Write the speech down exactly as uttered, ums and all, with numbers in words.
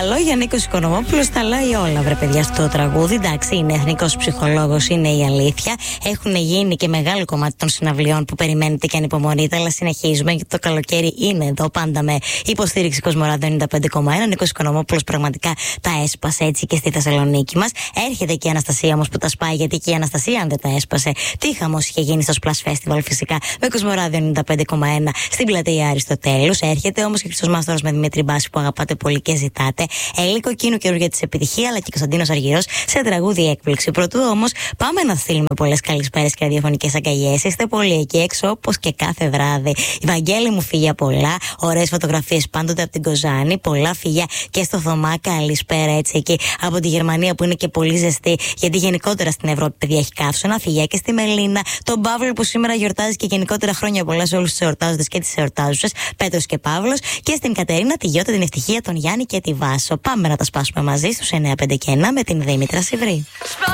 λόγια Νίκος Οικονομόπουλος τα λέει όλα, βρε παιδιά, αυτό το τραγούδι. Εντάξει, είναι εθνικός ψυχολόγος, είναι η αλήθεια. Έχουν γίνει και μεγάλο κομμάτι των συναυλιών που περιμένετε και ανυπομονείτε, αλλά συνεχίζουμε γιατί το καλοκαίρι είναι εδώ πάντα με υποστήριξη Κοσμοράδιο ενενήντα πέντε κόμμα ένα. Νίκος Οικονομόπουλος πραγματικά τα έσπασε έτσι και στη Θεσσαλονίκη μας. Έρχεται και η Αναστασία όμως που τα σπάει, γιατί και η Αναστασία, αν δεν τα έσπασε, τι χαμός είχε γίνει στο Splash Festival φυσικά με Κοσμοράδιο ενενήντα πέντε κόμμα ένα στην πλατεία Αριστοτέλους. Έρχεται όμως και Χριστός Μάστορας με Δημήτρη Μπάση που αγαπάτε πολύ και ζητάτε. Έλλη Κοκκίνου καινούργια της επιτυχία, αλλά και Κωνσταντίνος Αργυρός σε τραγούδι έκπληξη. Πρωτού όμως πάμε να στείλουμε πολλές καλησπέρες και ραδιοφωνικές αγκαλιές. Είστε πολύ εκεί έξω, όπως και κάθε βράδυ. Η Βαγγέλη μου φιλιά πολλά, ωραίες φωτογραφίες πάντοτε από την Κοζάνη. Πολλά φιλιά και στο Θωμά. Καλησπέρα έτσι εκεί από τη Γερμανία που είναι και πολύ ζεστή, γιατί γενικότερα στην Ευρώπη παιδιά έχει καύσωνα. Φιλιά και στη Μελίνα, τον Παύλο που σήμερα γιορτάζει και γενικότερα χρόνια πολλά σε όλους τους εορτάζοντες και τις εορτάζουσες, Πέτρος και Παύλος, και στην Κατερίνα, τη Γιώτα, την Ευτυχία, τον Γιάννη και τη Βάσο. Πάμε να τα σπάσουμε μαζί στους εννιά πέντε και ένα με την Δήμητρα Σιβρή.